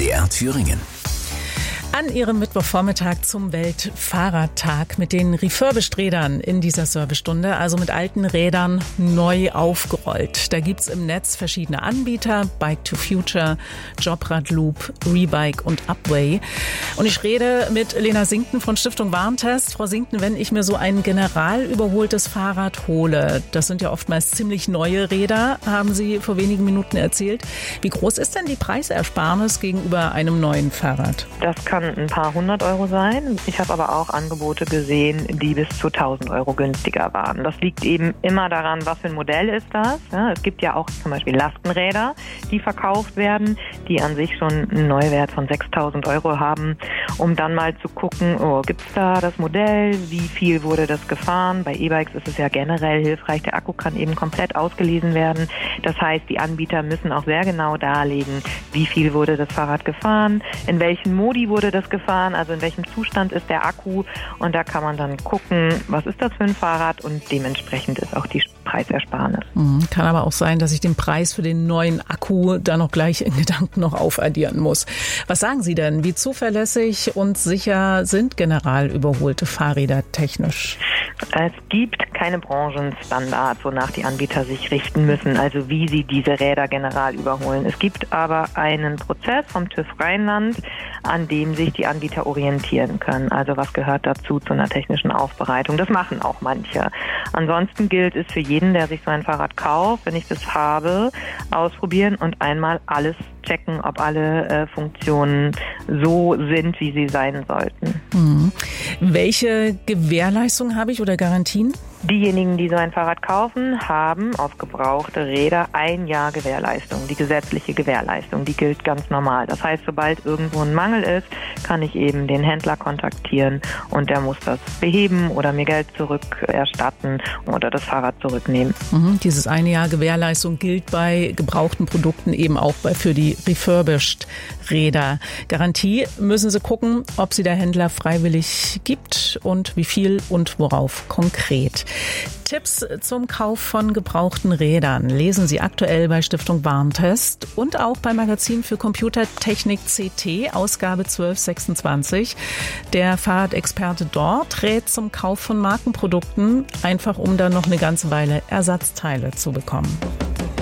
MDR Thüringen. An Ihrem Mittwochvormittag zum Weltfahrradtag mit den Refurbished-Rädern in dieser Servicestunde, also mit alten Rädern neu aufgerollt. Da gibt's im Netz verschiedene Anbieter, Bike to Future, Jobrad Loop, Rebike und Upway. Und ich rede mit Lena Sinkten von Stiftung Warentest. Frau Sinkten, wenn ich mir so ein generalüberholtes Fahrrad hole, das sind ja oftmals ziemlich neue Räder, haben Sie vor wenigen Minuten erzählt. Wie groß ist denn die Preisersparnis gegenüber einem neuen Fahrrad? Das kann ein paar 100 Euro sein. Ich habe aber auch Angebote gesehen, die bis zu 1000 Euro günstiger waren. Das liegt eben immer daran, was für ein Modell ist das. Ja, es gibt ja auch zum Beispiel Lastenräder, die verkauft werden, die an sich schon einen Neuwert von 6000 Euro haben, um dann mal zu gucken, gibt es da das Modell, wie viel wurde das gefahren. Bei E-Bikes ist es ja generell hilfreich, der Akku kann eben komplett ausgelesen werden. Das heißt, die Anbieter müssen auch sehr genau darlegen, wie viel wurde das Fahrrad gefahren, in welchen Modi wurde das gefahren, also in welchem Zustand ist der Akku, und da kann man dann gucken, was ist das für ein Fahrrad, und dementsprechend ist auch die Preisersparnis. Kann aber auch sein, dass ich den Preis für den neuen Akku da noch gleich in Gedanken noch aufaddieren muss. Was sagen Sie denn? Wie zuverlässig und sicher sind general überholte Fahrräder technisch? Es gibt keine Branchenstandards, wonach die Anbieter sich richten müssen, also wie sie diese Räder general überholen. Es gibt aber einen Prozess vom TÜV Rheinland, an dem sich die Anbieter orientieren können. Also was gehört dazu zu einer technischen Aufbereitung? Das machen auch manche. Ansonsten gilt es für jeden, der sich so ein Fahrrad kauft, wenn ich das habe, ausprobieren und einmal alles checken, ob alle Funktionen so sind, wie sie sein sollten. Welche Gewährleistung habe ich oder Garantien? Diejenigen, die so ein Fahrrad kaufen, haben auf gebrauchte Räder 1 Jahr Gewährleistung. Die gesetzliche Gewährleistung, die gilt ganz normal. Das heißt, sobald irgendwo ein Mangel ist, kann ich eben den Händler kontaktieren und der muss das beheben oder mir Geld zurückerstatten oder das Fahrrad zurücknehmen. Dieses 1 Jahr Gewährleistung gilt bei gebrauchten Produkten eben auch für die Refurbished-Räder. Garantie müssen Sie gucken, ob sie der Händler freiwillig gibt und wie viel und worauf konkret. Tipps zum Kauf von gebrauchten Rädern lesen Sie aktuell bei Stiftung Warentest und auch beim Magazin für Computertechnik CT, Ausgabe 1226. Der Fahrradexperte dort rät zum Kauf von Markenprodukten, einfach um dann noch eine ganze Weile Ersatzteile zu bekommen.